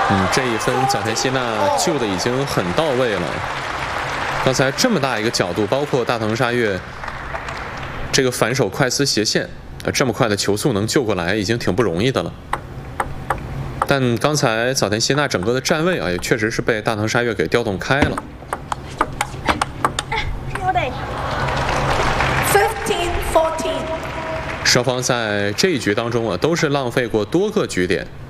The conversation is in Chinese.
这一分角田希娜救的已经很到位了。刚才这么大一个角度，包括大藤沙月这个反手快丝斜线，这么快的球速能救过来，已经挺不容易的了。但刚才角田希娜整个的站位也确实是被大藤沙月给调动开了。双方在这一局当中都是浪费过多个局点。